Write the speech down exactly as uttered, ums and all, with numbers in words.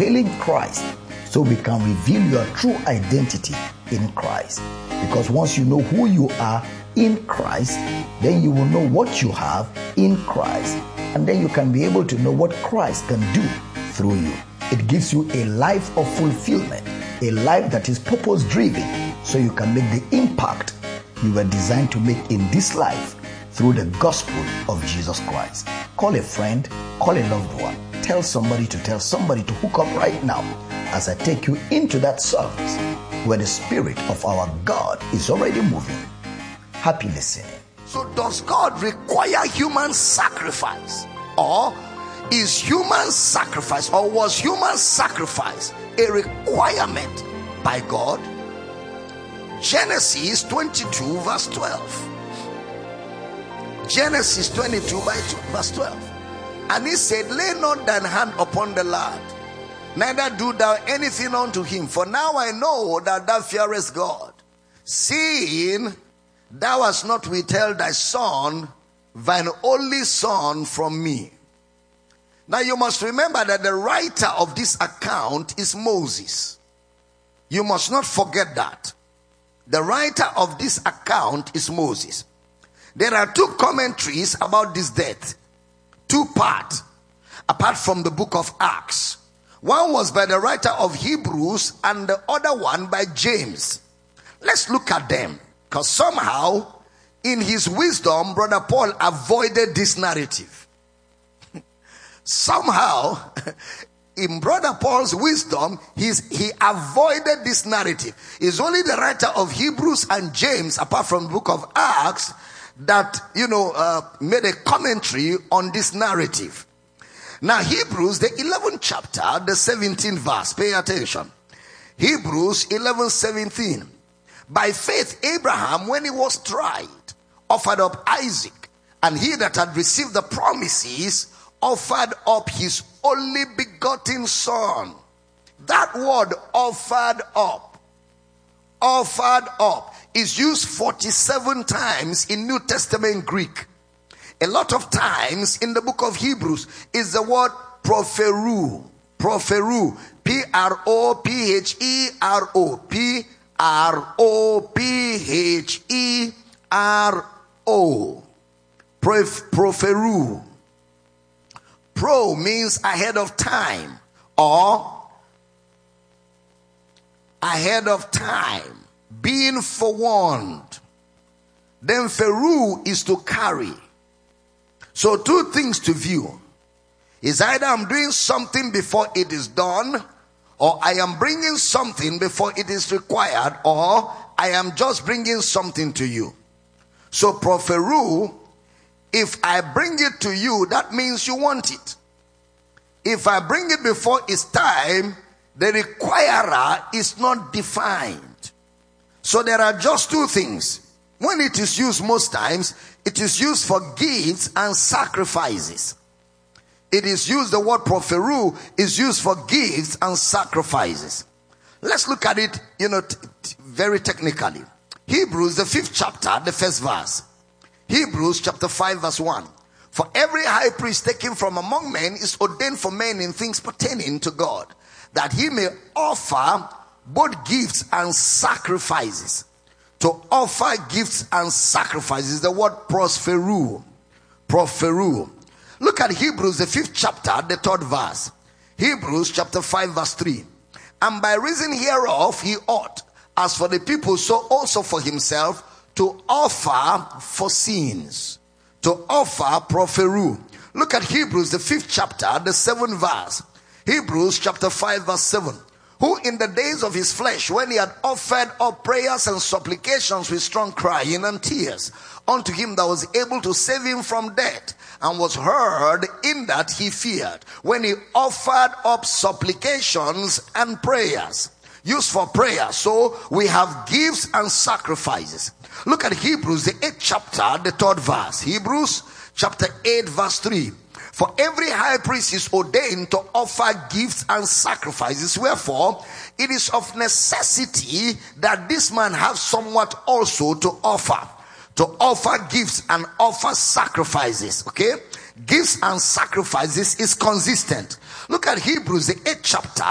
unveiling Christ so we can reveal your true identity in Christ. Because once you know who you are in Christ, then you will know what you have in Christ. And then you can be able to know what Christ can do through you. It gives you a life of fulfillment, a life that is purpose-driven, so you can make the impact you were designed to make in this life through the gospel of Jesus Christ. Call a friend, call a loved one, tell somebody to tell somebody to hook up right now as I take you into that service where the Spirit of our God is already moving. Happy listening. So does God require human sacrifice? Or is human sacrifice, or was human sacrifice a requirement by God? Genesis twenty-two verse twelve. Genesis twenty-two verse twelve. And he said, lay not thine hand upon the lad, neither do thou anything unto him, for now I know that thou fearest God, seeing thou hast not withheld thy son, thine only son, from me. Now you must remember that the writer of this account is Moses. You must not forget that. The writer of this account is Moses. There are two commentaries about this death. Two parts, apart from the book of Acts. One was by the writer of Hebrews and the other one by James. Let's look at them. Because somehow, in his wisdom, Brother Paul avoided this narrative. Somehow, in Brother Paul's wisdom, he's, he avoided this narrative. It's only the writer of Hebrews and James, apart from the book of Acts, that, you know, uh, made a commentary on this narrative. Now, Hebrews, the eleventh chapter, the seventeenth verse, pay attention. Hebrews eleven seventeen. By faith, Abraham, when he was tried, offered up Isaac, and he that had received the promises offered up his only begotten son. That word offered up, offered up, is used forty-seven times in New Testament Greek. A lot of times in the book of Hebrews is the word proferu, proferu, P R O P H E R O, P R O P H E R O, proferu. Pro means ahead of time, or ahead of time, being forewarned. Then feru is to carry. So two things to view. Is either I'm doing something before it is done, or I am bringing something before it is required, or I am just bringing something to you. So proferu, if I bring it to you, that means you want it. If I bring it before it's time, the requirer is not defined. So there are just two things. When it is used most times, it is used for gifts and sacrifices. It is used, the word proferu is used for gifts and sacrifices. Let's look at it, you know, t- t- very technically. Hebrews, the fifth chapter, the first verse. Hebrews chapter five verse one. For every high priest taken from among men is ordained for men in things pertaining to God, that he may offer both gifts and sacrifices. To offer gifts and sacrifices, the word prosperu, proferu. Look at Hebrews, the fifth chapter, the third verse. Hebrews chapter five verse three. And by reason hereof he ought, as for the people, so also for himself, to offer for sins. To offer proferu. Look at Hebrews, the fifth chapter, the seventh verse. Hebrews chapter five verse seven. Who in the days of his flesh, when he had offered up prayers and supplications with strong crying and tears unto him that was able to save him from death, and was heard in that he feared, when he offered up supplications and prayers, used for prayer. So we have gifts and sacrifices. Look at Hebrews, the eighth chapter, the third verse. Hebrews chapter eight verse three. For every high priest is ordained to offer gifts and sacrifices. Wherefore, it is of necessity that this man have somewhat also to offer. To offer gifts and offer sacrifices. Okay? Gifts and sacrifices is consistent. Look at Hebrews, the eighth chapter.